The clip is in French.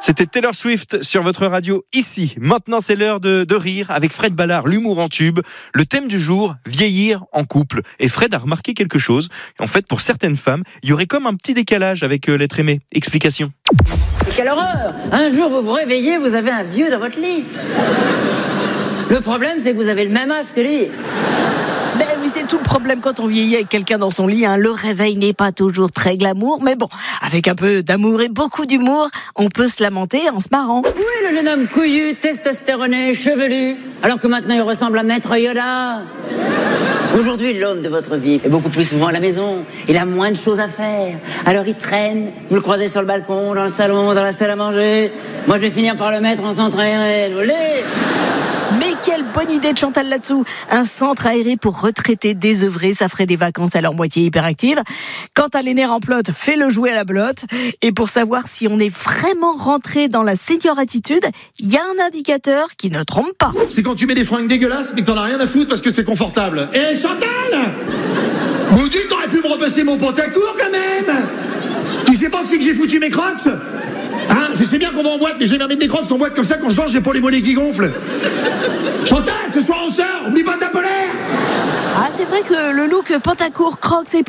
C'était Taylor Swift sur votre radio ici. Maintenant, c'est l'heure de rire avec Fred Ballard, l'humour en tube. Le thème du jour, vieillir en couple. Et Fred a remarqué quelque chose. En fait, pour certaines femmes, il y aurait comme un petit décalage avec l'être aimé. Explication. Quelle horreur! Un jour, vous vous réveillez, vous avez un vieux dans votre lit. Le problème, c'est que vous avez le même âge que lui. Ben oui, c'est tout le problème quand on vieillit avec quelqu'un dans son lit. Le réveil n'est pas toujours très glamour, mais bon, avec un peu d'amour et beaucoup d'humour, on peut se lamenter en se marrant. Oui, le jeune homme couillu, testostéroné, chevelu, alors que maintenant il ressemble à Maître Yoda. Aujourd'hui, l'homme de votre vie est beaucoup plus souvent à la maison. Il a moins de choses à faire. Alors il traîne, vous le croisez sur le balcon, dans le salon, dans la salle à manger. Moi, je vais finir par le mettre en centre aéré. Mais quelle bonne idée de Chantal là-dessous. Un centre aéré pour retraités désœuvrés, ça ferait des vacances à leur moitié hyperactive. Quant à les nerfs en plot, fais-le jouer à la belote. Et pour savoir si on est vraiment rentré dans la senior attitude, il y a un indicateur qui ne trompe pas. C'est quand tu mets des fringues dégueulasses mais que t'en as rien à foutre parce que c'est confortable. Eh Chantal, Maudit, t'aurais pu me repasser mon pantacourt quand même. Tu sais pas que c'est que j'ai foutu mes crocs? Hein, je sais bien qu'on va en boîte, mais j'ai mis des crocs en boîte comme ça quand je danse, j'ai pas les mollets qui gonflent. Chantal, ce soir on sort, oublie pas ta polaire. Ah, c'est vrai que le look pantacourt, crocs et